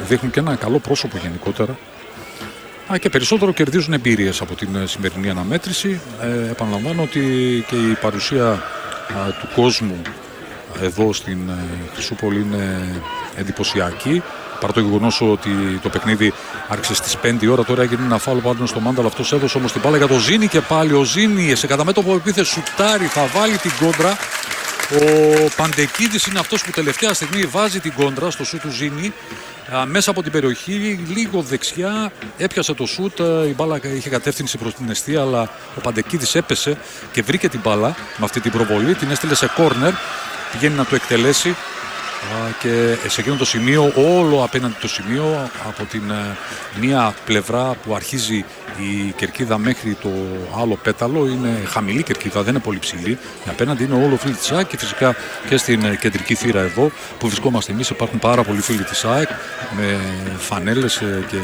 δείχνουν και ένα καλό πρόσωπο γενικότερα. Και περισσότερο κερδίζουν εμπειρίες από την σημερινή αναμέτρηση. Επαναλαμβάνω ότι και η παρουσία του κόσμου εδώ στην Χρυσούπολη είναι εντυπωσιακή. Παρά το γεγονός ότι το παιχνίδι άρχισε στις 5 ώρα, τώρα έγινε ένα φάουλ πάνω στο Μάνταλο. Αυτός έδωσε όμως την μπάλα για το Ζήνη και πάλι ο Ζήνη σε καταμέτωπο επίθεση σουτάρει, θα βάλει την κόντρα. Ο Παντεκίδης είναι αυτός που τελευταία στιγμή βάζει την κόντρα στο σουτ του Ζήνη. Μέσα από την περιοχή, λίγο δεξιά, έπιασε το σουτ. Η μπάλα είχε κατεύθυνση προς την εστία, αλλά ο Παντεκίδης έπεσε και βρήκε την μπάλα με αυτή την προβολή. Την έστειλε σε κόρνερ, πηγαίνει να το εκτελέσει. Και σε εκείνο το σημείο, όλο απέναντι το σημείο, από την μία πλευρά που αρχίζει η κερκίδα μέχρι το άλλο πέταλο, είναι χαμηλή κερκίδα, δεν είναι πολύ ψηλή. Απέναντι είναι όλο φίλοι της ΑΕΚ και φυσικά και στην κεντρική θύρα εδώ που βρισκόμαστε εμείς υπάρχουν πάρα πολλοί φίλοι της ΑΕΚ με φανέλες και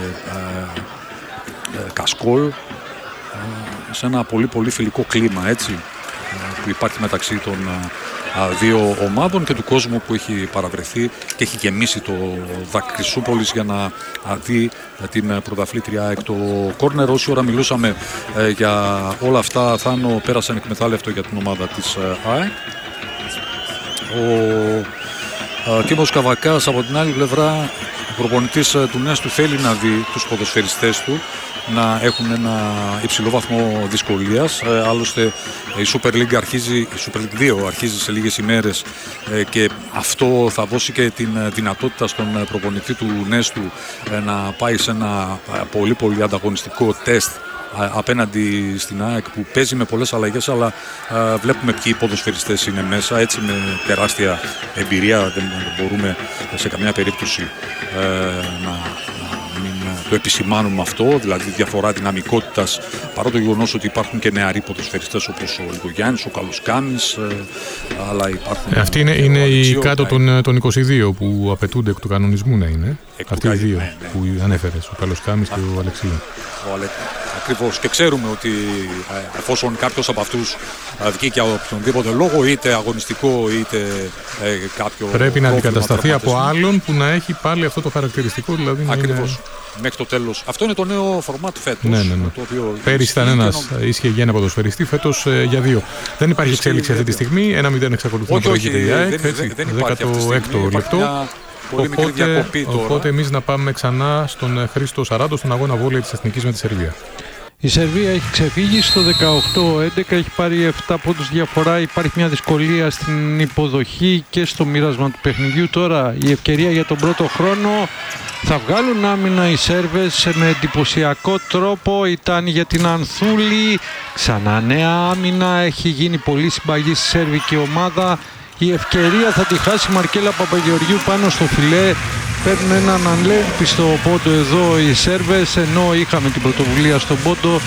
κασκόλ σε ένα πολύ πολύ φιλικό κλίμα, έτσι, που υπάρχει μεταξύ των δύο ομάδων και του κόσμου που έχει παραβρεθεί και έχει γεμίσει το ΔΑΚ Χρυσούπολης για να δει την πρωταθλήτρια ΑΕΚ. Το κόρνερ, όση ώρα μιλούσαμε για όλα αυτά, Θάνο, πέρασε ανεκμετάλλευτο για την ομάδα της ΑΕΚ. Ο Κίμος Καβακάς από την άλλη πλευρά, ο προπονητής του Νέστου, θέλει να δει τους ποδοσφαιριστές του να έχουν ένα υψηλό βαθμό δυσκολίας. Άλλωστε η Super League αρχίζει, η Super League 2 αρχίζει σε λίγες ημέρες και αυτό θα δώσει και την δυνατότητα στον προπονητή του Νέστου να πάει σε ένα πολύ πολύ ανταγωνιστικό τεστ απέναντι στην ΑΕΚ που παίζει με πολλές αλλαγές, αλλά βλέπουμε ποιοι ποδοσφαιριστές είναι μέσα, έτσι, με τεράστια εμπειρία. Δεν μπορούμε σε καμιά περίπτωση να το επισημάνουμε αυτό, δηλαδή διαφορά δυναμικότητας, παρά το γεγονός ότι υπάρχουν και νεαροί ποδοσφαιριστές όπως ο Λιγογιάννης, ο Καλοσκάμης, αλλά υπάρχουν... Αυτοί είναι οι κάτω των 22 που απαιτούνται εκ του κανονισμού να είναι. Αυτοί οι δύο που ανέφερες, ο Καλοσκάμης και ο Αλεξίου. Ακριβώς, και ξέρουμε ότι εφόσον κάποιος από αυτούς βγει για οποιονδήποτε λόγο, είτε αγωνιστικό είτε κάποιο... Πρέπει να αντικατασταθεί από άλλον που να έχει πάλι αυτό το χαρακτηριστικό, δηλαδή. Ακριβώς. Μέχρι το τέλος. Αυτό είναι το νέο φορμάτ φέτος. Ναι. Το οποίο πέρυσι ήταν ένας, ίσχυε για ένα ποδοσφαιριστή, φέτος για δύο. Δεν υπάρχει εξέλιξη αυτή τη στιγμή. 1-0 εξακολουθεί να προηγείται η ΑΕΚ. 16ο λεπτό. Οπότε εμείς να πάμε ξανά στον Χρήστο Σαράντο, στον αγώνα βόλεϊ της Εθνικής με τη Σερβία. Η Σερβία έχει ξεφύγει στο 18-11, έχει πάρει 7 πόντους διαφορά, υπάρχει μια δυσκολία στην υποδοχή και στο μοίρασμα του παιχνιδιού. Τώρα η ευκαιρία για τον πρώτο χρόνο, θα βγάλουν άμυνα οι Σέρβες με εντυπωσιακό τρόπο, ήταν για την Ανθούλη, ξανά νέα άμυνα, έχει γίνει πολύ συμπαγή στη σέρβικη ομάδα. Η ευκαιρία θα τη χάσει η Μαρκέλα Παπαγεωργίου πάνω στο φιλέ. Παίρνουν έναν ανέλπιστο πόντο εδώ οι Σέρβες, ενώ είχαμε την πρωτοβουλία στον πόντο.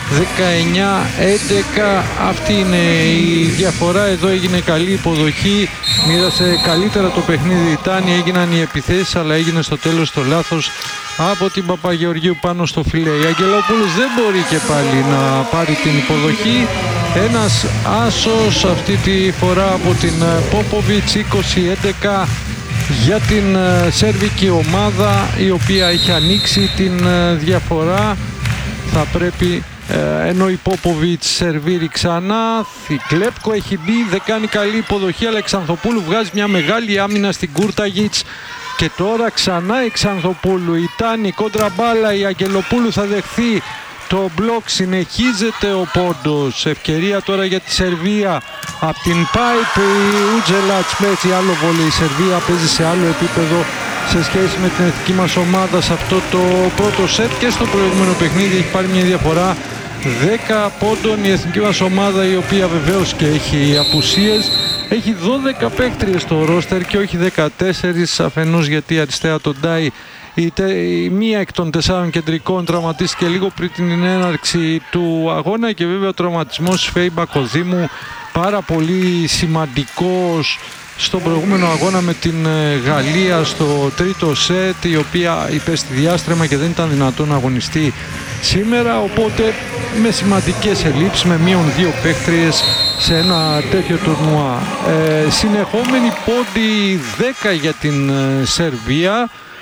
19-11, αυτή είναι η διαφορά. Εδώ έγινε καλή υποδοχή, μοίρασε καλύτερα το παιχνίδι η Τάνη, έγιναν οι επιθέσεις, αλλά έγινε στο τέλος το λάθος από την Παπαγεωργίου πάνω στο φιλέ. Η Αγγελόπουλος δεν μπορεί και πάλι να πάρει την υποδοχή. Ένας άσος αυτή τη φορά από την Πόποβιτς, 20-11 για την σέρβικη ομάδα, η οποία έχει ανοίξει την διαφορά. Θα πρέπει, ενώ η Πόποβιτς σερβίρει ξανά, η Κλέπκο έχει μπει, δεν κάνει καλή υποδοχή, αλλά η Ξανθοπούλου βγάζει μια μεγάλη άμυνα στην Κούρταγιτς. Και τώρα ξανά η Ξανθοπούλου, η Τάνη κόντρα μπάλα, η Αγγελοπούλου θα δεχθεί το μπλοκ, συνεχίζεται ο πόντος. Ευκαιρία τώρα για τη Σερβία από την Πάιπ, η Ούτζελατς παίζει άλλο βόλεϊ. Η Σερβία παίζει σε άλλο επίπεδο σε σχέση με την εθνική μας ομάδα σε αυτό το πρώτο σετ, και στο προηγούμενο παιχνίδι έχει πάρει μια διαφορά 10 πόντων η εθνική μας ομάδα, η οποία βεβαίως και έχει απουσίες. Έχει 12 παίκτριες στο ρόστερ και όχι 14, αφενός γιατί αριστερά τον Ντάι η μία εκ των 4 κεντρικών τραυματίστηκε λίγο πριν την έναρξη του αγώνα, και βέβαια ο τραυματισμός της Φέη Μπακοδήμου πάρα πολύ σημαντικός στον προηγούμενο αγώνα με την Γαλλία στο τρίτο σετ, η οποία υπέστη διάστρεμα και δεν ήταν δυνατόν να αγωνιστεί σήμερα, οπότε με σημαντικές ελλείψεις, με μείον 2 παίκτριες σε ένα τέτοιο τουρνουά. Συνεχόμενη πόντι 10 για την Σερβία.